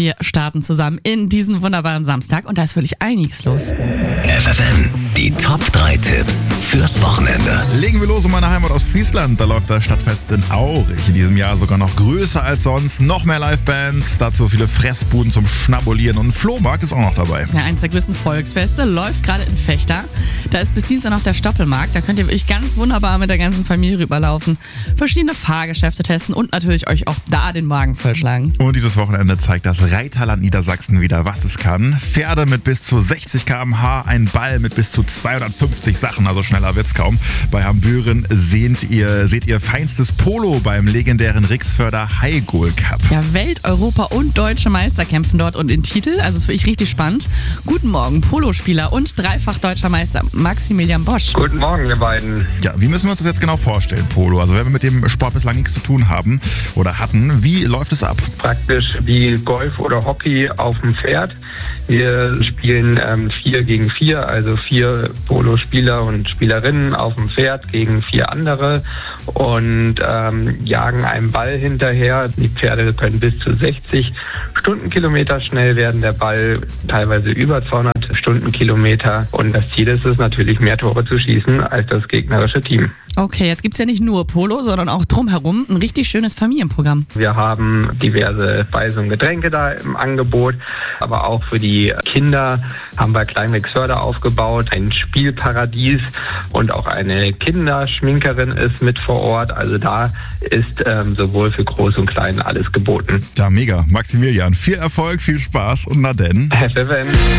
Wir starten zusammen in diesen wunderbaren Samstag und da ist wirklich einiges los. FFN, die Top 3 Tipps fürs Wochenende. Legen wir los in meine Heimat Ostfriesland. Da läuft das Stadtfest in Aurich in diesem Jahr sogar noch größer als sonst. Noch mehr Livebands, dazu viele Fressbuden zum Schnabulieren und ein Flohmarkt ist auch noch dabei. Ja, eins der größten Volksfeste läuft gerade in Vechta. Da ist bis Dienstag noch der Stoppelmarkt. Da könnt ihr wirklich ganz wunderbar mit der ganzen Familie rüberlaufen, verschiedene Fahrgeschäfte testen und natürlich euch auch da den Magen vollschlagen. Und dieses Wochenende zeigt das Reiterland Niedersachsen wieder, was es kann. Pferde mit bis zu 60 km/h, ein Ball mit bis zu 250 Sachen, also schneller wird's kaum. Bei Hambüren seht ihr feinstes Polo beim legendären Rixförder Highgoal Cup. Ja, Welt-, Europa- und Deutsche Meister kämpfen dort und in Titel, also ist wirklich richtig spannend. Guten Morgen, Polospieler und dreifach Deutscher Meister Maximilian Bosch. Guten Morgen, ihr beiden. Ja, wie müssen wir uns das jetzt genau vorstellen, Polo? Also wenn wir mit dem Sport bislang nichts zu tun haben oder hatten, wie läuft es ab? Praktisch wie Golf oder Hockey auf dem Pferd. Wir spielen 4 gegen 4, also 4 Polospieler und Spielerinnen auf dem Pferd gegen 4 andere und jagen einen Ball hinterher. Die Pferde können bis zu 60 Stundenkilometer schnell werden, der Ball teilweise über 200 Stundenkilometer und das Ziel ist es natürlich, mehr Tore zu schießen als das gegnerische Team. Okay, jetzt gibt's ja nicht nur Polo, sondern auch drumherum ein richtig schönes Familienprogramm. Wir haben diverse Speisen und Getränke da im Angebot, aber auch für die Kinder haben wir Kleinweg-Sörder aufgebaut, ein Spielparadies und auch eine Kinderschminkerin ist mit vor Ort. Also da ist sowohl für Groß und Klein alles geboten. Ja, mega. Maximilian, viel Erfolg, viel Spaß und na denn. FFN.